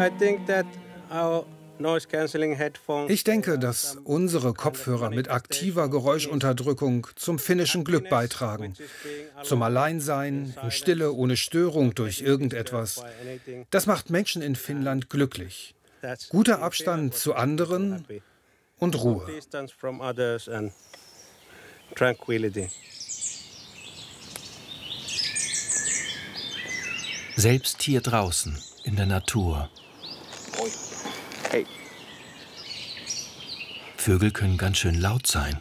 Ich denke, dass unsere Kopfhörer mit aktiver Geräuschunterdrückung zum finnischen Glück beitragen. Zum Alleinsein, in Stille, ohne Störung durch irgendetwas. Das macht Menschen in Finnland glücklich. Guter Abstand zu anderen und Ruhe. Selbst hier draußen, in der Natur. Vögel können ganz schön laut sein.